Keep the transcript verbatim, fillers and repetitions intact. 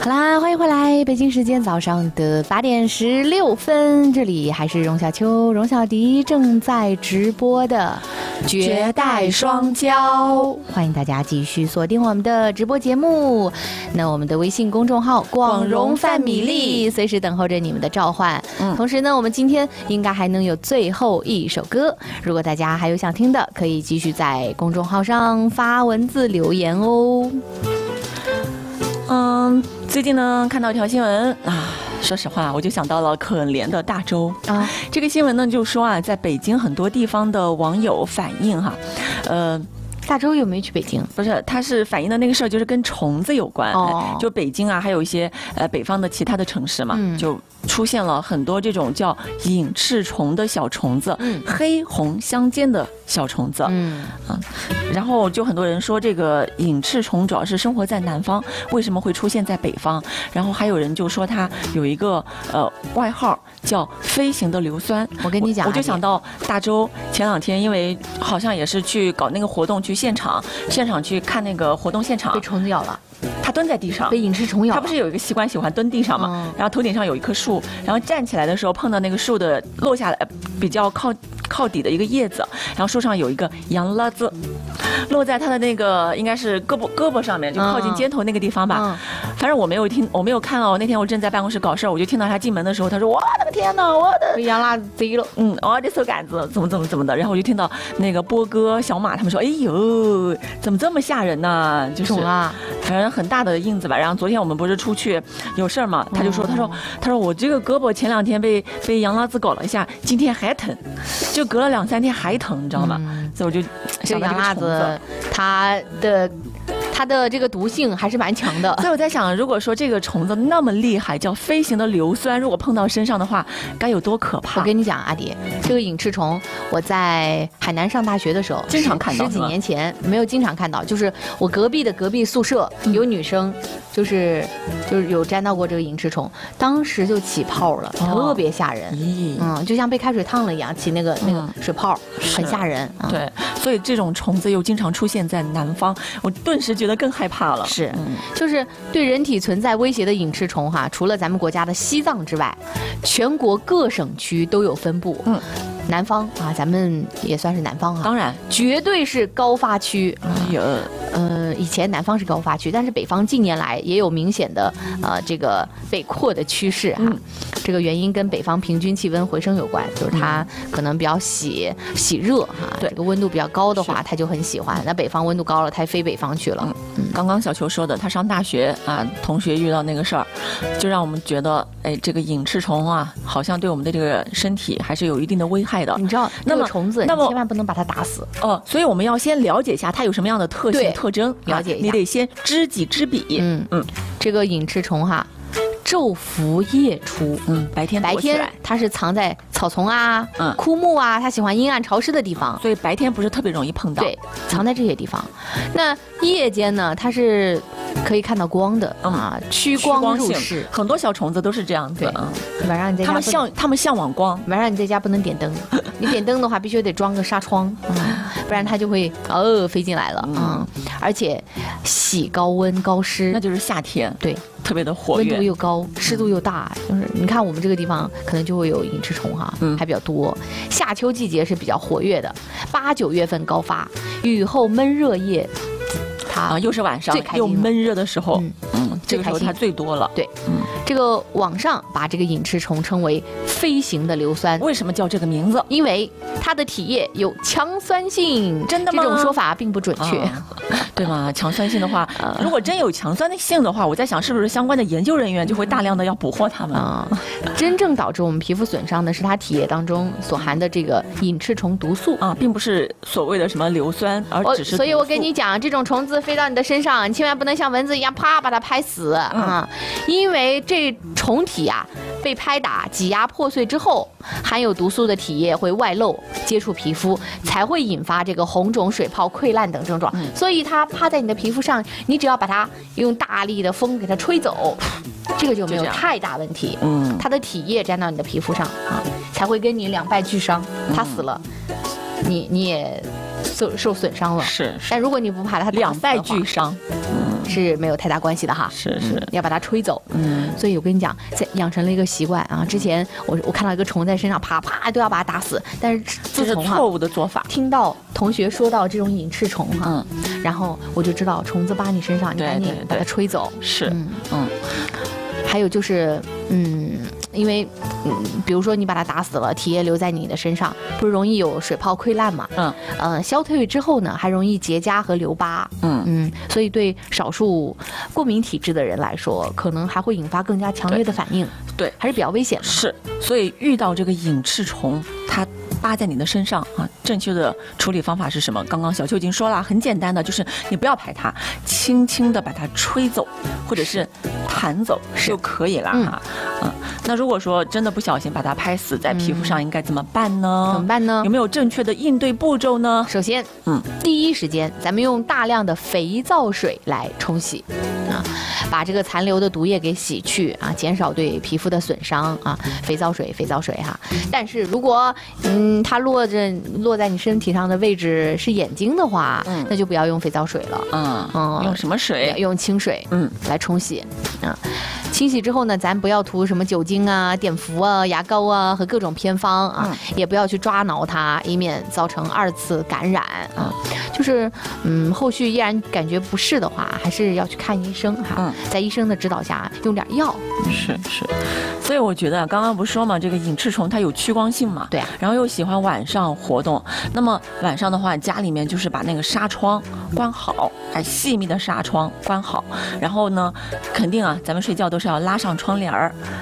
好啦，欢迎回来，北京时间早上的八点十六分，这里还是荣小秋、荣小迪正在直播的绝代双骄，欢迎大家继续锁定我们的直播节目。那我们的微信公众号广荣范米粒随时等候着你们的召唤。嗯，同时呢，我们今天应该还能有最后一首歌，如果大家还有想听的，可以继续在公众号上发文字留言哦。 嗯，最近呢看到一条新闻啊，说实话我就想到了可怜的大周啊。这个新闻呢就说啊，在北京很多地方的网友反映哈，呃。 大周有没有去北京？ 不是，他是反映的那个事儿，就是跟虫子有关。哦，就北京啊，还有一些呃北方的其他的城市嘛，嗯、就出现了很多这种叫隐翅虫的小虫子，嗯、黑红相间的小虫子。嗯啊，然后就很多人说这个隐翅虫主要是生活在南方，为什么会出现在北方？然后还有人就说它有一个呃外号叫飞行的硫酸。 我跟你讲， 我就想到大周前两天，因为好像也是去搞那个活动去。现场，现场去看那个活动现场， 被虫子咬了。 他蹲在地上， 被隐翅虫咬。 他不是有一个习惯喜欢蹲地上嘛？嗯、然后头顶上有一棵树，然后站起来的时候碰到那个树的落下来比较靠靠底的一个叶子，然后树上有一个羊拉子，落在他的那个应该是胳膊胳膊上面，就靠近肩头那个地方吧。嗯、反正我没有听，我没有看哦。那天我正在办公室搞事，我就听到他进门的时候，他说：“我的个天哪，我的被羊拉子贼了， 嗯，我的手杆子怎么怎么怎么的。”然后我就听到那个波哥、小马他们说：“哎呦，怎么这么吓人呢？就是反正很大的印子吧。”然后昨天我们不是出去有事儿嘛，他就说：“他说他说我这个胳膊前两天被被羊拉子搞了一下，今天还疼，就隔了两三天还疼，你知道吗？”嗯、所以我就这个羊拉子它的。它的这个毒性还是蛮强的， 所以我在想，如果说这个虫子那么厉害，叫飞行的硫酸，如果碰到身上的话，该有多可怕？ 我跟你讲，阿迪，这个隐翅虫，我在海南上大学的时候经常看到， 十几年前没有经常看到，就是我隔壁的隔壁宿舍有女生，就是就是有沾到过这个隐翅虫，当时就起泡了，哦、特别吓人，嗯，就像被开水烫了一样，起那个那个水泡，很吓人。 嗯、对，所以这种虫子又经常出现在南方，我顿时觉得更害怕了。 是，嗯、就是对人体存在威胁的隐翅虫哈，除了咱们国家的西藏之外，全国各省区都有分布。嗯。南方啊，咱们也算是南方啊， 当然， 绝对是高发区。 哎呦， 呃，以前南方是高发区，但是北方近年来也有明显的呃这个北扩的趋势哈。嗯、这个原因跟北方平均气温回升有关，就是它可能比较喜喜热哈，对，这个温度比较高的话，它就很喜欢。那北方温度高了，它飞北方去了。 嗯，刚刚小球说的，他上大学啊，同学遇到那个事儿，就让我们觉得，哎，这个隐翅虫啊，好像对我们的这个身体还是有一定的危害。 你知道，那么虫子，那么千万不能把它打死哦。所以我们要先了解一下它有什么样的特性特征， 了解一下， 你得先知己知彼。 嗯嗯，这个隐翅虫哈，昼伏夜出，嗯， 白天白天它是藏在草丛啊、嗯、枯木啊，它喜欢阴暗潮湿的地方， 所以白天不是特别容易碰到。 对，藏在这些地方。那夜间呢，它是可以看到光的、嗯、啊，趋光入室。 很多小虫子都是这样子。 嗯，晚上你在家， 它们向它们向往光。 晚上你在家不能点灯，你点灯的话必须得装个纱窗，嗯、不然它就会哦飞进来了。嗯，嗯而且喜高温高湿， 那就是夏天。 对。 特别的活跃， 温度又高，湿度又大，嗯、就是你看我们这个地方可能就会有隐翅虫哈，嗯、还比较多。夏秋季节是比较活跃的，八九月份高发，雨后闷热夜，它啊又是晚上又闷热的时候，嗯，嗯这个时候它最多了。 对，嗯，这个网上把这个隐翅虫称为飞行的硫酸， 为什么叫这个名字？ 因为它的体液有强酸性。 真的吗？ 这种说法并不准确。啊对吗？强酸性的话，如果真有强酸性的话，我在想是不是相关的研究人员就会大量的要捕获它们啊？ 真正导致我们皮肤损伤的是它体液当中所含的这个隐翅虫毒素啊，并不是所谓的什么硫酸，而只是。 所以我跟你讲，这种虫子飞到你的身上，你千万不能像蚊子一样啪把它拍死、嗯、啊，因为这虫体啊被拍打、挤压破碎之后，含有毒素的体液会外漏，接触皮肤，才会引发这个红肿、水泡、溃烂等症状。嗯、所以它趴在你的皮肤上，你只要把它用大力的风给它吹走，这个就没有太大问题。嗯，它的体液沾到你的皮肤上啊，才会跟你两败俱伤。它死了，嗯、你你也受受损伤了。 是， 但如果你不怕它两败俱伤。嗯。 是没有太大关系的哈。 是是、嗯， 要把它吹走。嗯，所以我跟你讲，在养成了一个习惯啊。之前我我看到一个虫在身上，啪啪都要把它打死，但是自从这是错误的做法。 听到同学说到这种隐翅虫哈，嗯，然后我就知道虫子扒你身上，你赶紧把它吹走。 是，嗯嗯。还有就是，嗯，因为，嗯，比如说你把它打死了，体液留在你的身上，不是容易有水泡溃烂嘛？嗯，呃，消退之后呢，还容易结痂和留疤。嗯嗯，所以对少数过敏体质的人来说，可能还会引发更加强烈的反应。 对， 还是比较危险的。 是，所以遇到这个隐翅虫，它扒在你的身上啊，正确的处理方法是什么？刚刚小秋已经说了，很简单的，就是你不要拍它，轻轻的把它吹走，或者是弹走就可以了哈。嗯，那如果说真的不小心把它拍死在皮肤上，应该怎么办呢？ 怎么办呢？ 有没有正确的应对步骤呢？ 首先，嗯，第一时间咱们用大量的肥皂水来冲洗啊，把这个残留的毒液给洗去啊，减少对皮肤的损伤啊。肥皂水，肥皂水哈。但是如果嗯它落着落在你身体上的位置是眼睛的话，嗯，那就不要用肥皂水了。嗯嗯，用什么水？ 用清水，嗯，来冲洗啊。清洗之后呢，咱不要涂什么酒精啊、碘伏啊、牙膏啊和各种偏方啊，嗯、也不要去抓挠它，以免造成二次感染啊。就是嗯，后续依然感觉不适的话，还是要去看医生哈，嗯、在医生的指导下用点药。 是是，所以我觉得刚刚不是说嘛，这个隐翅虫它有趋光性嘛， 对啊， 然后又喜欢晚上活动，那么晚上的话，家里面就是把那个纱窗关好，哎，细密的纱窗关好，然后呢，肯定啊，咱们睡觉都是要拉上窗帘儿，